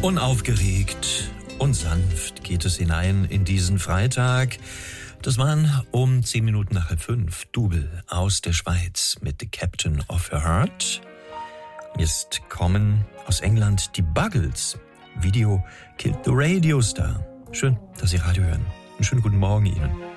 Unaufgeregt und sanft geht es hinein in diesen Freitag. Das waren um 10 Minuten nach 4:30 Double aus der Schweiz mit The Captain of Her Heart. Jetzt kommen aus England die Buggles. Video Killed the Radio Star. Schön, dass Sie Radio hören. Einen schönen guten Morgen Ihnen.